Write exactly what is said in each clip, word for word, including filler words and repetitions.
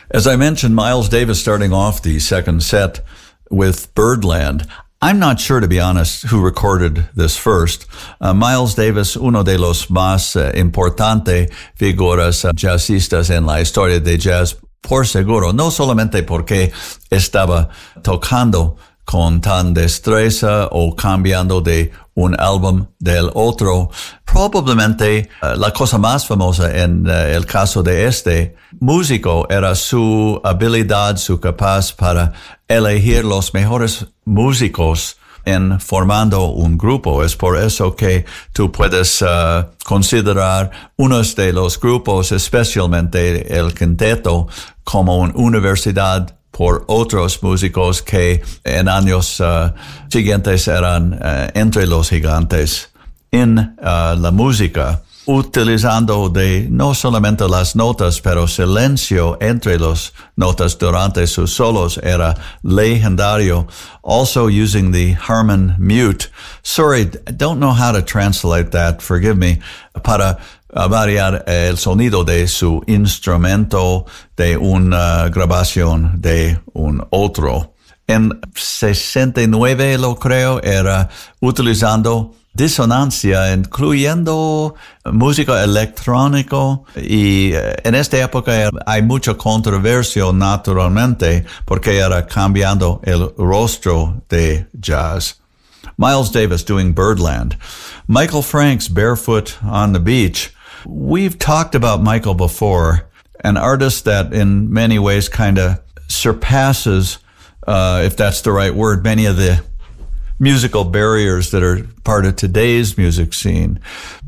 As I mentioned, Miles Davis starting off the second set with Birdland. I'm not sure, to be honest, who recorded this first. Uh, Miles Davis, uno de los más uh, importantes figuras uh, jazzistas en la historia de jazz, por seguro, no solamente porque estaba tocando con tan destreza o cambiando de un álbum del otro. Probablemente uh, la cosa más famosa en uh, el caso de este músico era su habilidad, su capaz para elegir los mejores músicos en formando un grupo. Es por eso que tú puedes uh, considerar unos de los grupos, especialmente el quinteto, como una universidad por otros músicos que en años uh, siguientes eran uh, entre los gigantes en uh, la música, utilizando de no solamente las notas, pero silencio entre las notas durante sus solos era legendario. Also using the Harman mute. Sorry, I don't know how to translate that, forgive me, para uh, variar el sonido de su instrumento de una grabación de un otro. En sesenta y nueve, lo creo, era utilizando disonancia, incluyendo música electrónica, y en esta época hay mucha controversia naturalmente porque era cambiando el rostro de jazz. Miles Davis doing Birdland. Michael Franks, Barefoot on the Beach. We've talked about Michael before, an artist that in many ways kind of surpasses, uh, if that's the right word, many of the musical barriers that are part of today's music scene.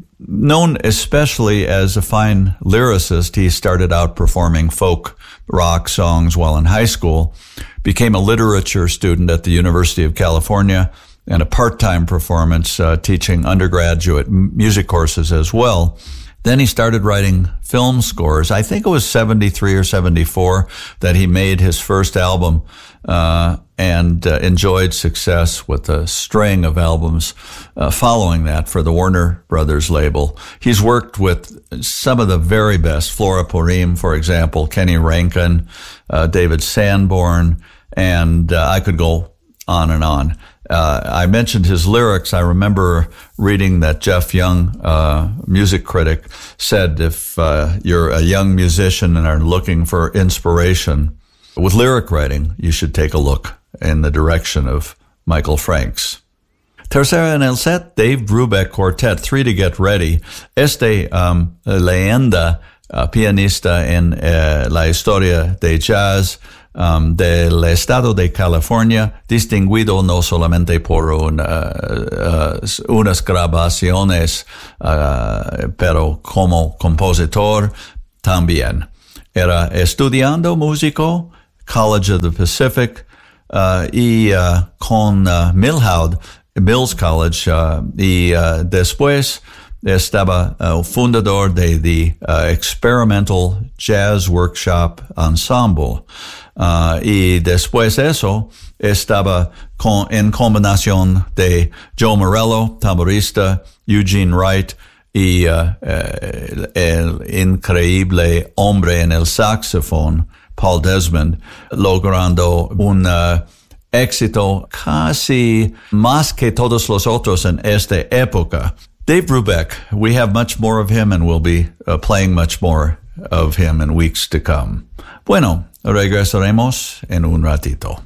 Known especially as a fine lyricist, he started out performing folk rock songs while in high school, became a literature student at the University of California, and a part-time performance uh, teaching undergraduate music courses as well. Then he started writing film scores. I think it was seventy-three or seventy-four that he made his first album, uh, and uh, enjoyed success with a string of albums uh, following that for the Warner Brothers label. He's worked with some of the very best, Flora Purim, for example, Kenny Rankin, uh, David Sanborn, and uh, I could go on and on. Uh, I mentioned his lyrics. I remember reading that Jeff Young, uh, music critic, said if uh, you're a young musician and are looking for inspiration with lyric writing, you should take a look in the direction of Michael Franks. Tercera en el set, Dave Brubeck Quartet, Three to Get Ready. Este um, leyenda, uh, pianista en uh, la historia de jazz, Um, del estado de California, distinguido no solamente por una, uh, uh, unas grabaciones, uh, pero como compositor también. Era estudiando músico, College of the Pacific, uh, y uh, con uh, Milhaud, Mills College, uh, y uh, después estaba uh, fundador de the uh, Experimental Jazz Workshop Ensemble. Uh, y después eso estaba con, en combinación de Joe Morello, tamborista, Eugene Wright y uh, uh, el increíble hombre en el saxofón, Paul Desmond, logrando un uh, éxito casi más que todos los otros en esta época. Dave Brubeck, we have much more of him and we'll be uh, playing much more of him in weeks to come. Bueno, regresaremos en un ratito.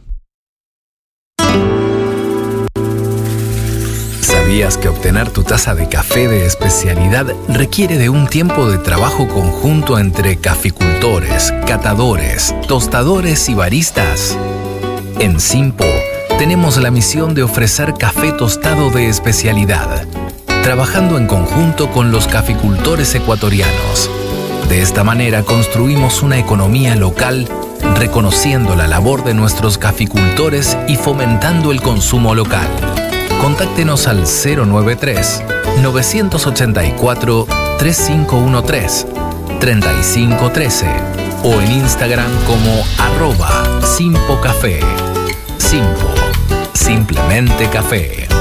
¿Sabías que obtener tu taza de café de especialidad requiere de un tiempo de trabajo conjunto entre caficultores, catadores, tostadores y baristas? En Simpo tenemos la misión de ofrecer café tostado de especialidad, trabajando en conjunto con los caficultores ecuatorianos. De esta manera construimos una economía local, reconociendo la labor de nuestros caficultores y fomentando el consumo local. Contáctenos al cero noventa y tres, novecientos ochenta y cuatro, treinta y cinco trece, treinta y cinco trece o en Instagram como arroba Simpo Café. Simpo, simplemente café.